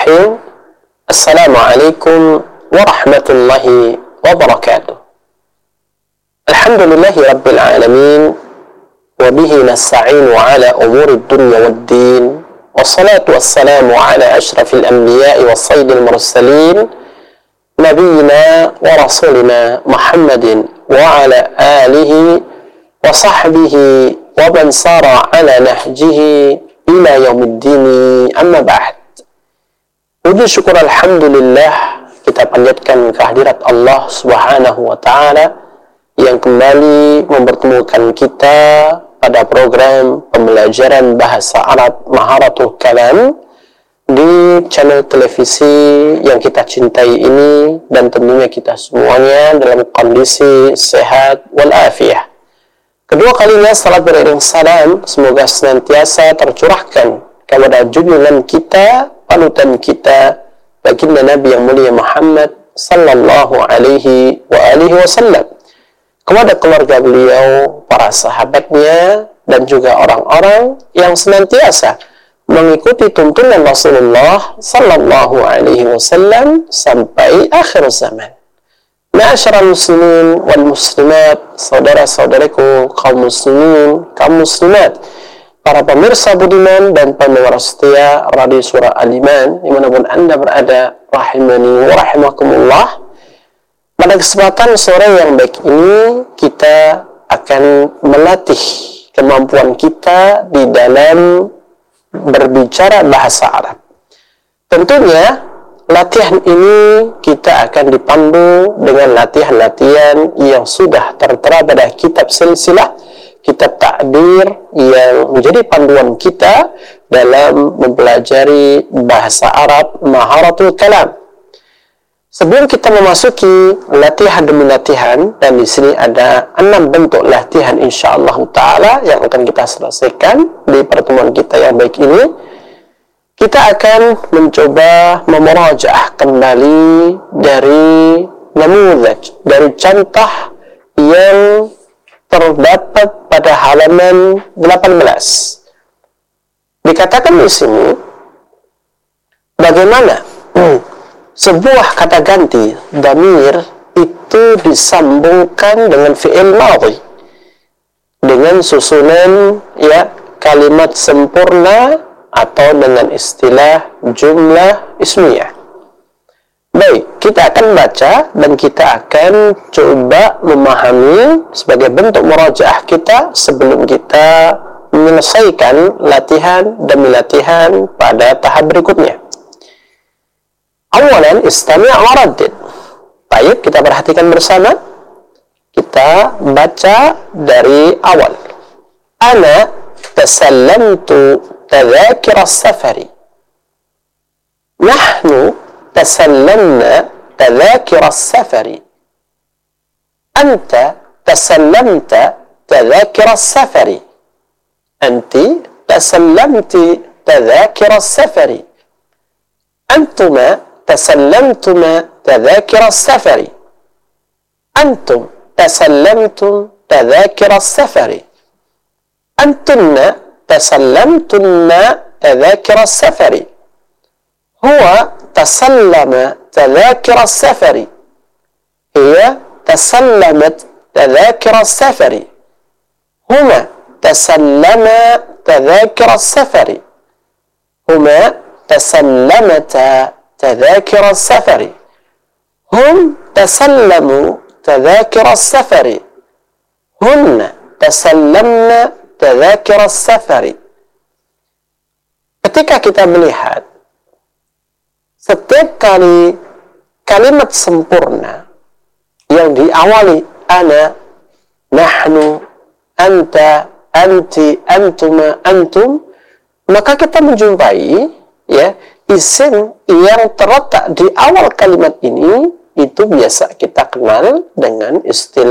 Bismillahirrahmanirrahim. Assalamualaikum warahmatullahi wabarakatuh. Alhamdulillahi rabbil alamin. Wabihi nasta'inu ala umuri dunya waddin. Wassalatu wassalamu ala ashrafil anbiya'i wa sayyidil mursalin. Nabiyyina wa rasulina Muhammadin wa ala alihi wa sahbihi wa man sara ala nahjihi ila yaumiddini, amma ba'd. Puji syukur alhamdulillah kita panjatkan kehadirat Allah subhanahu wa ta'ala yang kembali mempertemukan kita pada program pembelajaran bahasa Arab Maharatul Kalam di channel televisi yang kita cintai ini, dan tentunya kita semuanya dalam kondisi sehat walafiat. Kedua kalinya salat beriring salam semoga senantiasa tercurahkan kepada junjungan kita, panutan kita, baginda Nabi yang mulia Muhammad sallallahu alaihi wa alihi wasallam, kepada keluarga beliau, para sahabatnya, dan juga orang-orang yang senantiasa mengikuti tuntunan Rasulullah sallallahu alaihi wasallam sampai akhir zaman. Ma'asyiral muslimin wal muslimat, saudara-saudariku kaum muslimin, kaum muslimat, para pemirsa budiman dan pendengar setia Radio Surah Al-Iman dimanapun Anda berada, rahimani wa rahimakumullah. Pada kesempatan sore yang baik ini, kita akan melatih kemampuan kita di dalam berbicara bahasa Arab. Tentunya latihan ini kita akan dipandu dengan latihan-latihan yang sudah tertera pada kitab silsilah, kitab takbir, yang menjadi panduan kita dalam mempelajari bahasa Arab Maharatul Kalam. Sebelum kita memasuki latihan demi latihan, dan di sini ada 6 bentuk latihan insyaallah taala yang akan kita selesaikan di pertemuan kita yang baik ini, kita akan mencoba memurajaah kembali dari namudaj, dari contoh yang terdapat pada halaman 18. Dikatakan di sini bagaimana sebuah kata ganti dhamir itu disambungkan dengan fi'il madhi dengan susunan kalimat sempurna atau dengan istilah jumlah ismiyah. Baik, kita akan baca dan kita akan coba memahami sebagai bentuk murajaah kita sebelum kita menyelesaikan latihan demi latihan pada tahap berikutnya. Awalan istami' wa raddid. Baik, kita perhatikan bersama. Kita baca dari awal. Ana tasallamtu تذاكر السفر. نحن تسلمنا تذاكر السفر. أنت تسلمت تذاكر السفر. أنت تسلمت تذاكر السفر. أنتما تسلمتما تذاكر السفر. أنتم تسلمتم تذاكر السفر. أنتن تسلمتن تذاكر السفر. هو تسلم تذاكر السفر. هي تسلمت تذاكر السفر. هما تسلما تذاكر السفر. هما تسلمتا تذاكر السفر. هم تسلموا تذاكر السفر. هن تسلمن تذاكر السفر. Ketika kita melihat setiap kali kalimat sempurna yang diawali ana, nahnu, anta, anti, antuma, antum, maka kita menjumpai isim yang terletak di awal kalimat ini, itu biasa kita kenal dengan istilah